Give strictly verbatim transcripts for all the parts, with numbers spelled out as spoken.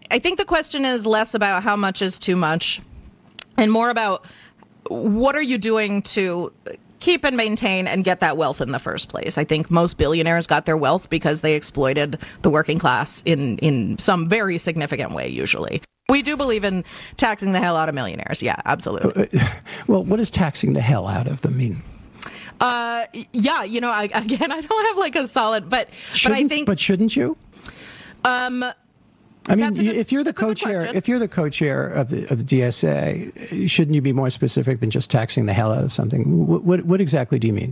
I think the question is less about how much is too much and more about what are you doing to keep and maintain and get that wealth in the first place. I think most billionaires got their wealth because they exploited the working class in, in some very significant way, usually. We do believe in taxing the hell out of millionaires. Yeah, absolutely. Uh, well, what does taxing the hell out of them mean? Uh, yeah, you know, I, again, I don't have like a solid, but shouldn't, but I think, but shouldn't you? Um, I mean, good, if you're the co-chair, if you're the co-chair of the of the D S A, shouldn't you be more specific than just taxing the hell out of something? What what, what exactly do you mean?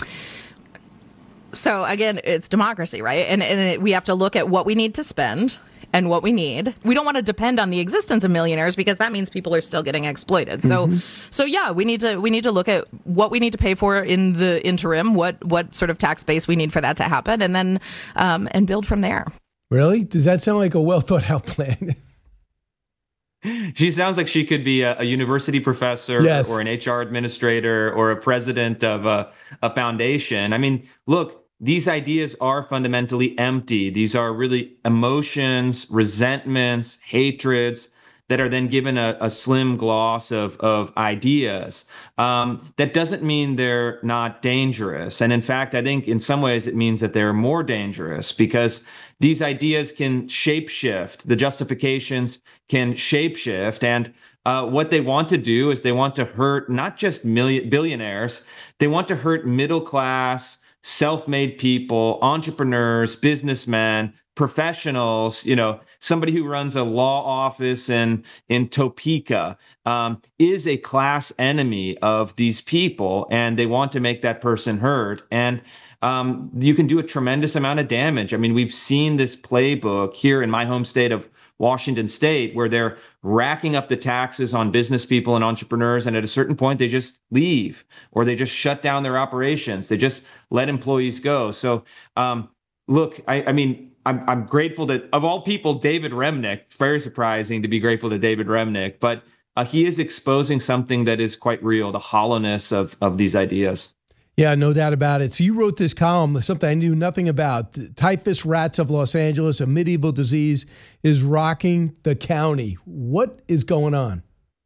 So again, it's democracy, right? And and it, we have to look at what we need to spend. And what we need. We don't want to depend on the existence of millionaires because that means people are still getting exploited. So, mm-hmm. so yeah, we need to we need to look at what we need to pay for in the interim, what what sort of tax base we need for that to happen, and then um, and build from there. Really? Does that sound like a well thought out plan? She sounds like she could be a, a university professor yes. or an H R administrator or a president of a, a foundation. I mean, look. These ideas are fundamentally empty. These are really emotions, resentments, hatreds that are then given a, a slim gloss of, of ideas. Um, that doesn't mean they're not dangerous. And in fact, I think in some ways it means that they're more dangerous because these ideas can shapeshift. The justifications can shapeshift. And uh, what they want to do is they want to hurt not just million, billionaires, they want to hurt middle class, self-made people, entrepreneurs, businessmen, professionals, you know, somebody who runs a law office in, in Topeka um, is a class enemy of these people, and they want to make that person heard. And um, you can do a tremendous amount of damage. I mean, we've seen this playbook here in my home state of Washington State, where they're racking up the taxes on business people and entrepreneurs. And at a certain point, they just leave or they just shut down their operations. They just let employees go. So, um, look, I, I mean, I'm, I'm grateful that, of all people, David Remnick, very surprising to be grateful to David Remnick, but uh, he is exposing something that is quite real, the hollowness of, of these ideas. Yeah, no doubt about it. So you wrote this column, something I knew nothing about. The typhus rats of Los Angeles, a medieval disease, is rocking the county. What is going on?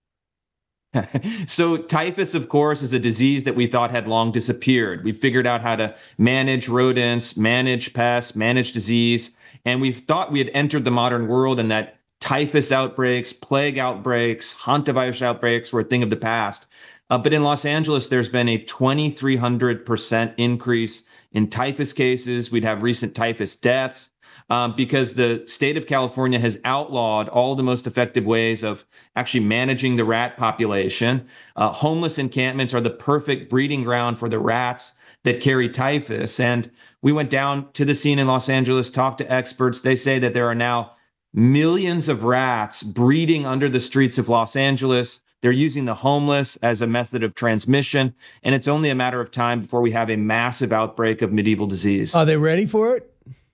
So typhus, of course, is a disease that we thought had long disappeared. We figured out how to manage rodents, manage pests, manage disease, and we thought we had entered the modern world and that typhus outbreaks, plague outbreaks, hantavirus outbreaks were a thing of the past. Uh, but in Los Angeles, there's been a twenty-three hundred percent increase in typhus cases. We'd have recent typhus deaths um, because the state of California has outlawed all the most effective ways of actually managing the rat population. Uh, homeless encampments are the perfect breeding ground for the rats that carry typhus. And we went down to the scene in Los Angeles, talked to experts. They say that there are now millions of rats breeding under the streets of Los Angeles. They're using the homeless as a method of transmission, and it's only a matter of time before we have a massive outbreak of medieval disease. Are they ready for it?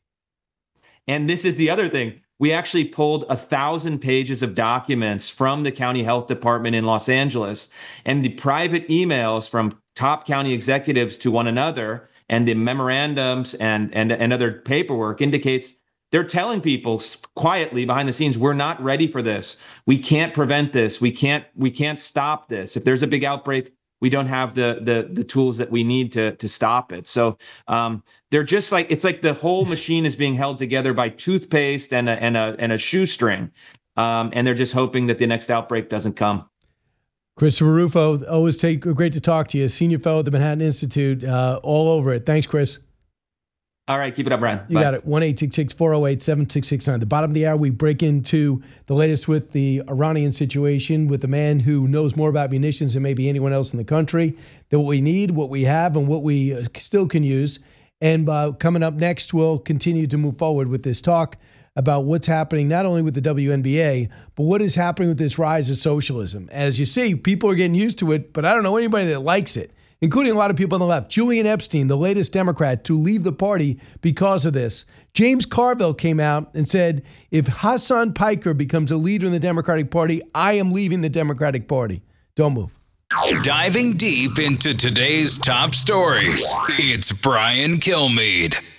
And this is the other thing. We actually pulled a thousand pages of documents from the county health department in Los Angeles, and the private emails from top county executives to one another, and the memorandums and, and, and other paperwork indicates they're telling people quietly behind the scenes, we're not ready for this. We can't prevent this. We can't we can't stop this. If there's a big outbreak, we don't have the the the tools that we need to to stop it. So um, they're just like, it's like the whole machine is being held together by toothpaste and a and a and a shoestring, um, and they're just hoping that the next outbreak doesn't come. Christopher Rufo, always take great to talk to you. Senior fellow at the Manhattan Institute, uh, all over it. Thanks, Chris. All right, keep it up, Brian. You Bye. got it. one eight six six, four oh eight, seven six six nine. The bottom of the hour, we break into the latest with the Iranian situation with the man who knows more about munitions than maybe anyone else in the country, that what we need, what we have, and what we uh, still can use. And uh, coming up next, we'll continue to move forward with this talk about what's happening not only with the W N B A, but what is happening with this rise of socialism. As you see, people are getting used to it, but I don't know anybody that likes it, including a lot of people on the left. Julian Epstein, the latest Democrat to leave the party because of this. James Carville came out and said, if Hassan Piker becomes a leader in the Democratic Party, I am leaving the Democratic Party. Don't move. Diving deep into today's top stories, it's Brian Kilmeade.